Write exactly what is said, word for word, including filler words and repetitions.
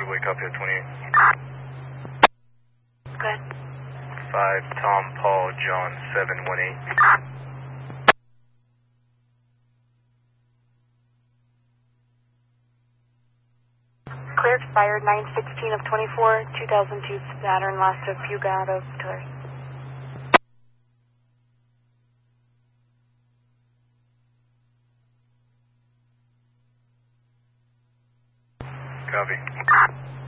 Waterway, copy at twenty-eight. Good. five, Tom, Paul, John, seven one eight. Clear expired nine sixteen of twenty-four, two thousand two Saturn, last of Puga out of Tulare. Copy.